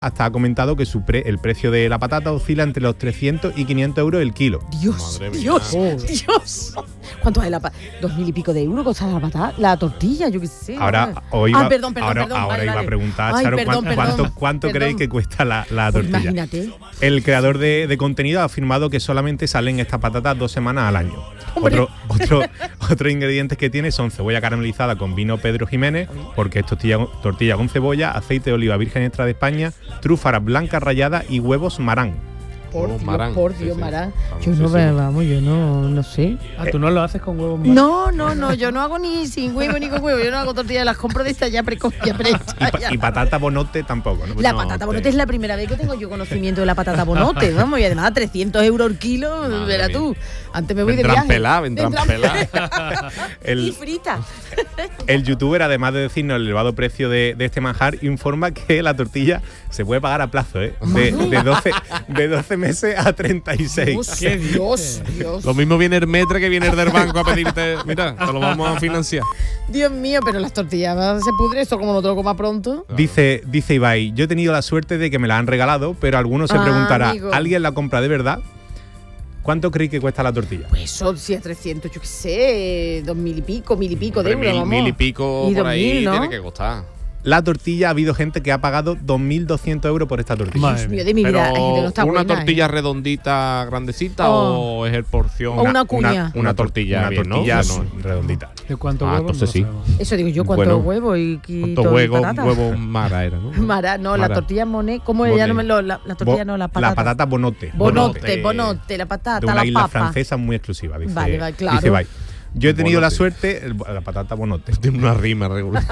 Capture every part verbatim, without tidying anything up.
hasta ha comentado que su pre, el precio de la patata oscila entre los trescientos y quinientos euros el kilo. Dios, Dios, oh. Dios. ¿Cuánto es la patata? Dos mil y pico de euros costaba la patata, la tortilla, yo qué sé. Ahora, hoy ah, perdón, perdón, ahora, perdón, ahora vale, iba vale. a preguntar, Ay, Charo, perdón, ¿cuánto, perdón, cuánto, cuánto perdón. creéis que cuesta la, la Pues tortilla? imagínate. El creador de, de contenido ha afirmado que solamente salen estas patatas dos semanas al año. Otro, otro, otros ingredientes que tiene son cebolla caramelizada con vino Pedro Jiménez, porque es tortilla, tortilla con cebolla, aceite de oliva virgen extra de España, trúfaras blancas ralladas y huevos marán. Por Oh, Dios, Marán. por Sí, Dios, sí. Marán. Vamos, Yo sí, no, sí. me- vamos, yo no, no sé. Ah, ¿tú no lo haces con huevos? Marán? No, no, no, yo no hago ni sin huevo ni con huevo. Yo no hago tortillas, las compro de estas ya preco- ya Y, prehechas. pa- ya. y patata bonote tampoco, ¿no? La No, patata te- bonote es la primera vez que tengo yo conocimiento de la patata bonote, vamos, y además trescientos euros el kilo, Madre verás mía. tú. Antes me voy Vendrán de viaje. pelá, vendrán pelá. El- Y frita. El youtuber, además de decirnos el elevado precio de, de este manjar, informa que la tortilla se puede pagar a plazo, ¿eh? De, de, doce, de doce meses a treinta y seis. Dios, ¿Qué Dios, Dios. Lo mismo viene el metre que viene el del banco a pedirte, mira, te lo vamos a financiar. Dios mío, pero las tortillas se pudre esto como no te lo comas pronto. Dice, dice Ibai, yo he tenido la suerte de que me la han regalado, pero alguno se Ah, preguntará, amigo. ¿alguien la compra de verdad? ¿Cuánto creéis que cuesta la tortilla? Pues eso, si a trescientos, yo qué sé, dos mil y pico, mil y pico de Hombre, euros, mil, vamos. mil y pico Y por dos ahí mil, ¿no? tiene que costar. La tortilla, ha habido gente que ha pagado dos mil doscientos euros por esta tortilla. Madre Dios mía. mío, de mi Pero vida, hay gente que no está una buena, tortilla ¿eh? redondita, grandecita Oh. o es el porción. O una cuña. Una tortilla una bien, ¿no? tortilla No. redondita. ¿De cuánto Ah, huevo? entonces sí. Eso digo yo, ¿cuántos Bueno, huevos y quito ¿Cuántos y huevos? patata? Huevos mara era, ¿no? Mara, no, la Mara. tortilla moné, ¿cómo ella no me lo, la, la tortilla Bo- no, la patata? La patata bonote. Bonote, bonote, la patata, De una la isla papa. francesa muy exclusiva, dice. Vale, vale, claro. Dice Ibai. Yo he tenido la Bonote. suerte, el- la patata bonote. Tiene una rima regular.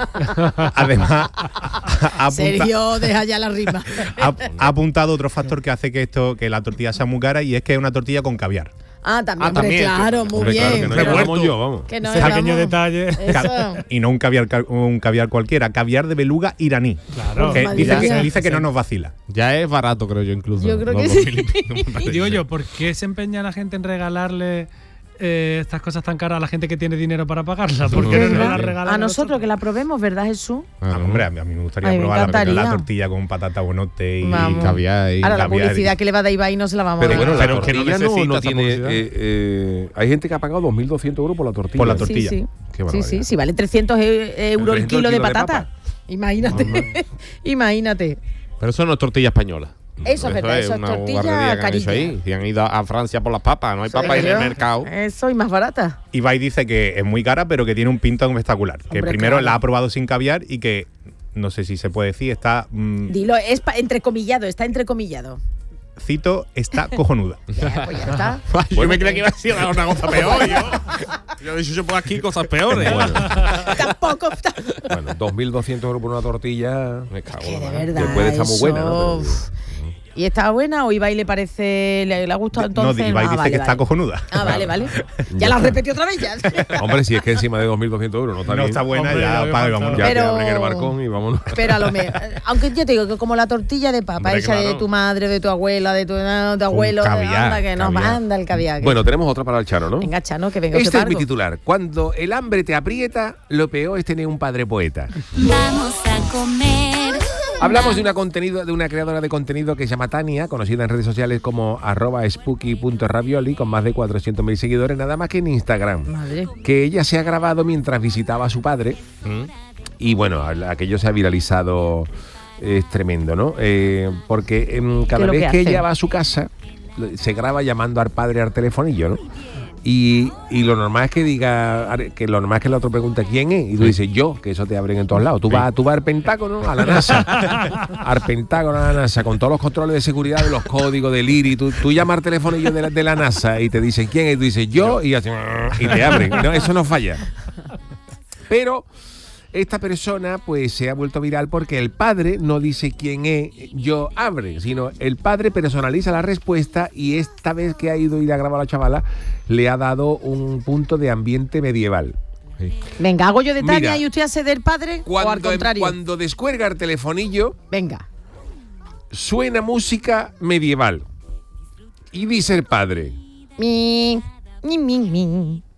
Además, ha, apunta- Sergio, deja ya la rima. ha- ha apuntado otro factor que hace que esto, que la tortilla sea muy cara, y es que es una tortilla con caviar. Ah, también, Ah, hombre, también. claro, muy Hombre, bien. claro, que no pero- llegamos yo, vamos. que no Ese pequeño llegamos- detalle. Eso. Y no un caviar, ca- un caviar cualquiera, caviar de beluga iraní. Claro. Que Madre dice, que, mía. dice que no nos vacila. Ya es barato, creo yo, incluso. Yo creo Los que dos sí. mil y pico, me parece. Digo yo, ¿por qué se empeña la gente en regalarle eh, estas cosas tan caras a la gente que tiene dinero para pagarlas? ¿Por qué no nos ¿Verdad? las regalan A nosotros que la probemos, ¿verdad, Jesús? Ah, hombre, a mí, a mí me gustaría Ay, me probar la, encantaría. la tortilla con patata bonote y Vamos. caviar y Ahora la caviar. publicidad que le va a dar Ibai no se la vamos Pero a bueno, dar. la Pero es que no tortilla no, necesita no esa tiene. publicidad. eh, eh, hay gente que ha pagado dos mil doscientos euros por la tortilla. Por la ¿eh? tortilla. Sí, sí. Qué Sí, barbaridad. sí, sí, vale trescientos e- euros el trescientos kilo de kilo de patata. papa. Imagínate. Imagínate. Pero eso no es tortilla española. Eso es verdad, eso es una tortilla guarrería que han hecho carilla. ahí. Si han ido a Francia por las papas, no hay papas en el Claro. mercado. Eso y más barata. Ibai dice que es muy cara, pero que tiene un pintón espectacular. Que Hombre, primero claro. la ha probado sin caviar y que, no sé si se puede decir, está, mm, Dilo, es pa- entrecomillado, está entrecomillado. cito, está cojonuda. Ya, pues ya está. Yo me creía que iba a decir una cosa peor. Yo, yo he dicho, yo pongo aquí cosas peores. Bueno, Tampoco. bueno, dos mil doscientos euros por una tortilla. Me cago Que en de la mano. verdad. Después de estar muy eso, buena, ¿no? Pero- uf. ¿Y está buena o Ibai le parece, le, le ha gustado No, entonces? Ibai Ah, dice vale, que está vale. cojonuda. Ah, vale, vale. Ya la repetí otra vez ya. Hombre, si es que encima de dos mil doscientos euros no está No bien. está buena, Hombre, ya ya paga y había vámonos. Ya Pero- te abren el balcón y vámonos. Pero a lo mejor, aunque yo te digo que como la tortilla de papa Hombre, hecha de claro. tu madre, de tu abuela, de tu, de tu abuelo, caviar, anda, que nos caviar. manda el caviar. Bueno, tenemos otra para el Chano, ¿no? Venga, Chano, que venga Este usted es mi pargo. titular. Cuando el hambre te aprieta, lo peor es tener un padre poeta. Vamos a comer. Hablamos de una contenido, de una creadora de contenido que se llama Tania, conocida en redes sociales como arroba spooky.ravioli, con más de cuatrocientos mil seguidores, nada más que en Instagram. Madre. Que ella se ha grabado mientras visitaba a su padre. Y bueno, aquello se ha viralizado, es tremendo, ¿no? Eh, porque em, cada ¿Qué es lo vez que que, hace? ella va a su casa, se graba llamando al padre al telefonillo, ¿no? Y, y lo normal es que diga, que lo normal es que el otro pregunte quién es, y tú dices yo, que eso te abren en todos lados. Tú vas, tú vas al Pentágono, a la NASA, al Pentágono, a la NASA, con todos los controles de seguridad, de los códigos del I R I. Tú, tú llamas al telefonillo de la, de la NASA y te dicen quién es, y tú dices yo, y, así, y te abren. No, eso no falla. Pero esta persona pues se ha vuelto viral porque el padre no dice quién es, yo abre, sino el padre personaliza la respuesta, y esta vez que ha ido y le ha grabado a la chavala, le ha dado un punto de ambiente medieval. Venga, hago yo de Tania Mira, y usted hace del padre o al Cuando, contrario. cuando descuelga el telefonillo, Venga. suena música medieval. Y dice el padre, Mi, mi, mi, mi.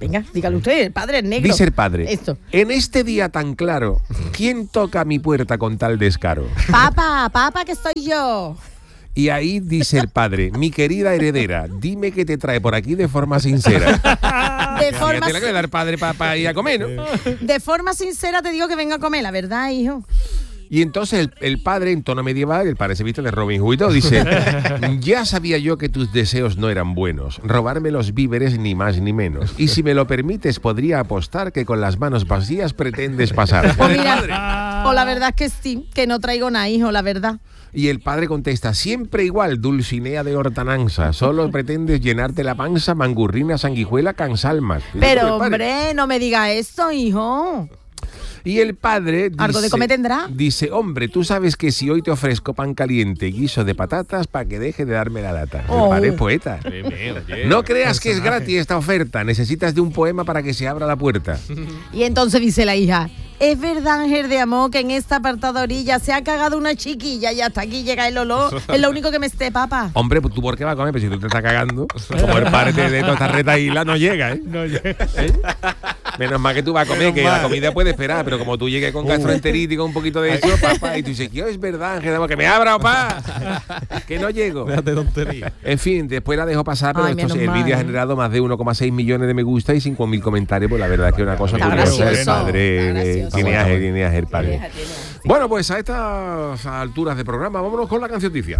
Venga, dígalo usted, el padre es negro. Dice el padre, Esto. en este día tan claro, ¿quién toca a mi puerta con tal descaro? Papa, papa, que soy yo. Y ahí dice el padre, mi querida heredera, dime qué te trae por aquí de forma sincera. De forma, Fíjate la que le da el padre para ir a comer, ¿no? de forma sincera te digo que venga a comer, la verdad, hijo. Y entonces el, el padre, en tono medieval, el padre se viste de Robin Hood y todo, dice, ya sabía yo que tus deseos no eran buenos, robarme los víveres ni más ni menos. Y si me lo permites, podría apostar que con las manos vacías pretendes pasar. Pues mira, pues la verdad es que sí, que no traigo nada, hijo, la verdad. Y el padre contesta, siempre igual, Dulcinea de Hortananza, solo pretendes llenarte la panza, mangurrina, sanguijuela, cansalmas. Pero hombre, no me diga eso, hijo. Y el padre dice, ¿Algo de comer tendrá? Dice, hombre, tú sabes que si hoy te ofrezco pan caliente, guiso de patatas, para que deje de darme la lata. Oh. El padre es poeta. No creas que es gratis esta oferta, necesitas de un poema para que se abra la puerta. Y entonces dice la hija, es verdad, Ángel de Amor, que en esta apartada orilla se ha cagado una chiquilla y hasta aquí llega el olor. Es lo único que me esté, papá. Hombre, pues tú por qué vas a comer, pero si tú te estás cagando, como el padre de toda esta reta isla no llega, ¿eh? No llega. ¿Eh? Menos mal que tú vas a comer, que la comida puede esperar, pero como tú llegues con gastroenteritis, con un poquito de eso, papá, y tú dices, ¿qué es verdad, Ángel de Amor? Que me abra, papá, que no llego. Déjate tontería. En fin, después la dejo pasar, pero Ay, esto, menos el mal, vídeo ha ¿eh? generado más de uno coma seis millones de me gusta y cinco mil comentarios, pues la verdad es que es una cosa Está curiosa. El gracioso, padre está eh, gracioso. tiene ángel, tiene ángel, padre. Tiene, tiene, sí. Bueno, pues a estas alturas de programa, vámonos con la cancioticia.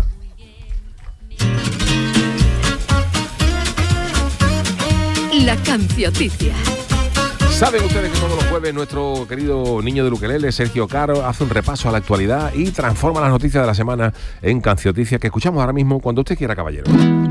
La cancioticia. Saben ustedes que todos los jueves nuestro querido niño del ukelele, Sergio Caro, hace un repaso a la actualidad y transforma las noticias de la semana en cancioticia que escuchamos ahora mismo cuando usted quiera, caballero.